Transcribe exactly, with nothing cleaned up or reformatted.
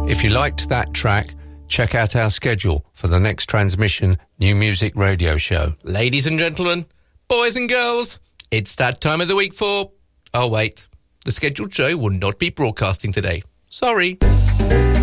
If you liked that track, check out our schedule for the next transmission New Music Radio Show. Ladies and gentlemen, boys and girls, it's that time of the week for... Oh, wait. The scheduled show will not be broadcasting today. Sorry.